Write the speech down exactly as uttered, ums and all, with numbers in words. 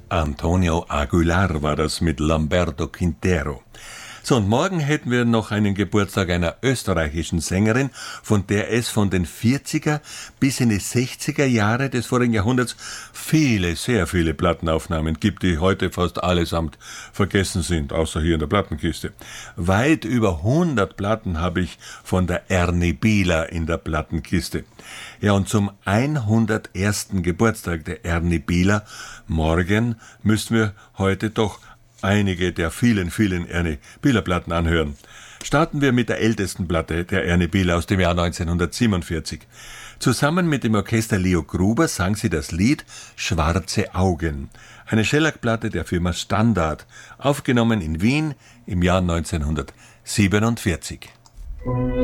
Antonio Aguilar war das mit Lamberto Quintero. So, und morgen hätten wir noch einen Geburtstag einer österreichischen Sängerin, von der es von den vierziger bis in die sechziger Jahre des vorigen Jahrhunderts viele, sehr viele Plattenaufnahmen gibt, die heute fast allesamt vergessen sind, außer hier in der Plattenkiste. Weit über hundert Platten habe ich von der Ernie Bieler in der Plattenkiste. Ja, und zum hundertersten Geburtstag der Ernie Bieler morgen müssen wir heute doch einige der vielen, vielen Ernie Bieler Platten anhören. Starten wir mit der ältesten Platte der Ernie Bieler aus dem Jahr neunzehnhundertsiebenundvierzig. Zusammen mit dem Orchester Leo Gruber sang sie das Lied Schwarze Augen, eine Schellackplatte der Firma Standard, aufgenommen in Wien im Jahr neunzehnhundertsiebenundvierzig.